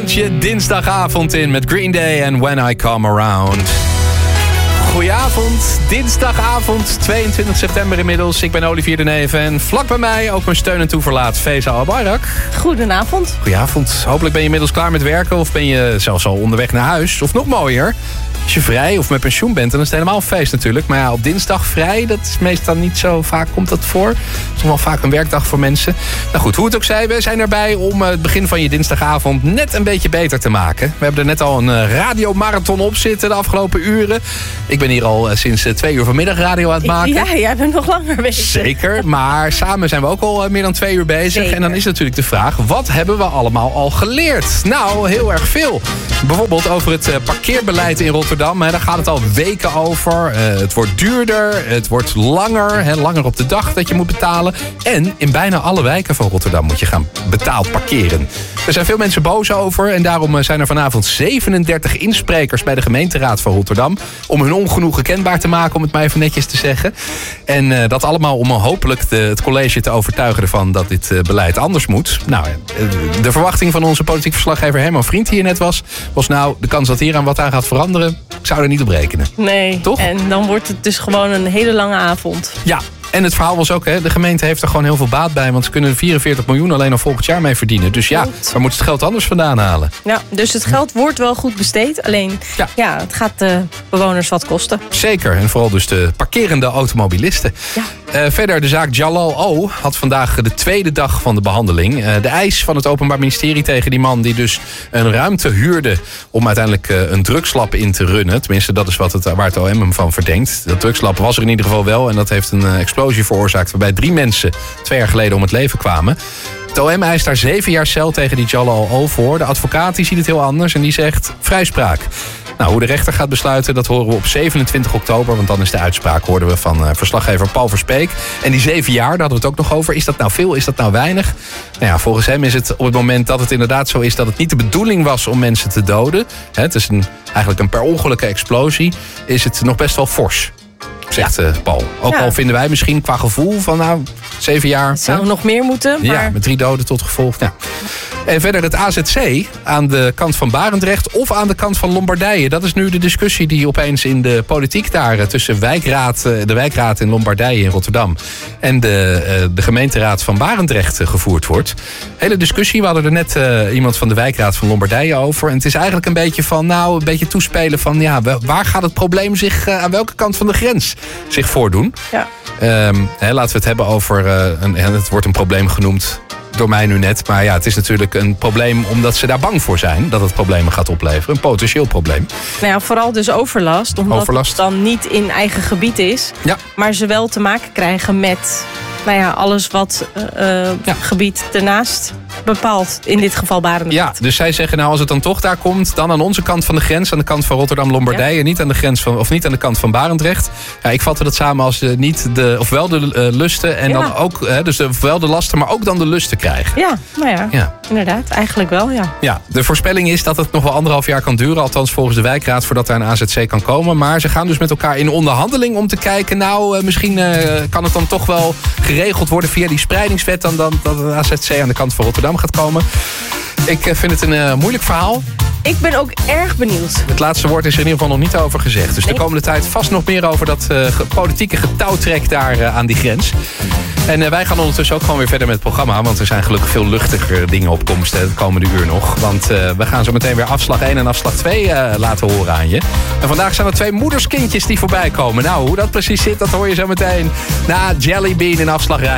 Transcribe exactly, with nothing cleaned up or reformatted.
Luid je dinsdagavond in met Green Day en When I Come Around. Goedenavond, dinsdagavond, tweeëntwintig september inmiddels. Ik ben Olivier de Neven en vlak bij mij ook mijn steun en toeverlaat, Feza Albayrak. Goedenavond. Goedenavond. Hopelijk ben je inmiddels klaar met werken of ben je zelfs al onderweg naar huis. Of nog mooier, als je vrij of met pensioen bent, dan is het helemaal een feest natuurlijk. Maar ja, op dinsdag vrij, dat is meestal niet zo vaak, komt dat voor. Het is nog wel vaak een werkdag voor mensen. Nou goed, hoe het ook zij, we zijn erbij om het begin van je dinsdagavond net een beetje beter te maken. We hebben er net al een radiomarathon op zitten de afgelopen uren. Ik ben hier al sinds twee uur vanmiddag radio aan het maken. Ja, jij bent nog langer bezig. Zeker, maar samen zijn we ook al meer dan twee uur bezig. Zeker. En dan is natuurlijk de vraag, wat hebben we allemaal al geleerd? Nou, heel erg veel. Bijvoorbeeld over het parkeerbeleid in Rotterdam. Daar gaat het al weken over. Het wordt duurder, het wordt langer. Langer op de dag dat je moet betalen. En in bijna alle wijken van Rotterdam moet je gaan betaald parkeren. Er zijn veel mensen boos over. En daarom zijn er vanavond zevenendertig insprekers bij de gemeenteraad van Rotterdam. Om hun ongenoegen kenbaar te maken, om het maar even netjes te zeggen. En uh, dat allemaal om hopelijk de, het college te overtuigen ervan dat dit uh, beleid anders moet. Nou, uh, de verwachting van onze politiek verslaggever Herman Vriend die hier net was, was nou de kans dat hier aan wat aan gaat veranderen, ik zou er niet op rekenen. Nee, toch? En dan wordt het dus gewoon een hele lange avond. Ja. En het verhaal was ook, hè, de gemeente heeft er gewoon heel veel baat bij. Want ze kunnen vierenveertig miljoen alleen al volgend jaar mee verdienen. Dus ja, Goed. waar moet het geld anders vandaan halen? Ja, dus het geld wordt wel goed besteed. Alleen, ja, ja het gaat de bewoners wat kosten. Zeker, en vooral dus de parkerende automobilisten. Ja. Uh, verder, de zaak Jalal O. had vandaag de tweede dag van de behandeling. Uh, de eis van het Openbaar Ministerie tegen die man die dus een ruimte huurde om uiteindelijk uh, een drugslab in te runnen. Tenminste, dat is wat het, waar het O M hem van verdenkt. Dat drugslab was er in ieder geval wel en dat heeft een uh, explosie veroorzaakt waarbij drie mensen twee jaar geleden om het leven kwamen. Het O M eist daar zeven jaar cel tegen die Jalal O voor. De advocaat die ziet het heel anders en die zegt vrijspraak. Nou, hoe de rechter gaat besluiten, dat horen we op zevenentwintig oktober. Want dan is de uitspraak, hoorden we van uh, verslaggever Paul Verspeek. En die zeven jaar, daar hadden we het ook nog over. Is dat nou veel? Is dat nou weinig? Nou ja, volgens hem is het op het moment dat het inderdaad zo is dat het niet de bedoeling was om mensen te doden. Hè, het is een, eigenlijk een per ongelukke explosie. Is het nog best wel fors, zegt ja. uh, Paul. Ook ja. al vinden wij misschien qua gevoel van nou, zeven jaar. Het zou hè? nog meer moeten. Maar... Ja, met drie doden tot gevolg. Ja. En verder het A Z C aan de kant van Barendrecht of aan de kant van Lombardije. Dat is nu de discussie die opeens in de politiek daar tussen wijkraad, de wijkraad in Lombardije in Rotterdam en de, de gemeenteraad van Barendrecht gevoerd wordt. Hele discussie, we hadden er net uh, iemand van de wijkraad van Lombardije over. En het is eigenlijk een beetje van, nou, een beetje toespelen van, ja, waar gaat het probleem zich, uh, aan welke kant van de grens zich voordoen? Ja. Um, hè, laten we het hebben over, uh, een, het wordt een probleem genoemd door mij nu net. Maar ja, het is natuurlijk een probleem omdat ze daar bang voor zijn dat het problemen gaat opleveren. Een potentieel probleem. Nou ja, vooral dus overlast. Omdat overlast. het dan niet in eigen gebied is. Ja. Maar ze wel te maken krijgen met nou ja, alles wat uh, ja. gebied ernaast bepaalt. In dit geval Barendrecht. Ja, dus zij zeggen nou als het dan toch daar komt, dan aan onze kant van de grens, aan de kant van Rotterdam-Lombardije, ja. niet aan de grens van, of niet aan de kant van Barendrecht. Ja, ik vatte dat samen als uh, niet de, ofwel de uh, lusten en ja. dan ook, uh, dus de, ofwel de lasten, maar ook dan de lusten krijgen. Ja, nou ja, ja, inderdaad, eigenlijk wel, ja. Ja, de voorspelling is dat het nog wel anderhalf jaar kan duren, althans volgens de wijkraad, voordat er een A Z C kan komen. Maar ze gaan dus met elkaar in onderhandeling om te kijken, nou, uh, misschien uh, kan het dan toch wel geregeld worden via die spreidingswet, dan, dan dat een A Z C aan de kant van Rotterdam gaat komen. Ik uh, vind het een uh, moeilijk verhaal. Ik ben ook erg benieuwd. Het laatste woord is er in ieder geval nog niet over gezegd. Dus nee. de komende tijd vast nog meer over dat uh, politieke getouwtrek daar uh, aan die grens. En uh, wij gaan ondertussen ook gewoon weer verder met het programma. Want er zijn gelukkig veel luchtiger dingen op komst de komende uur nog. Want uh, we gaan zo meteen weer afslag één en afslag twee uh, laten horen aan je. En vandaag zijn er twee moederskindjes die voorbij komen. Nou, hoe dat precies zit, dat hoor je zo meteen na Jelly Bean in afslag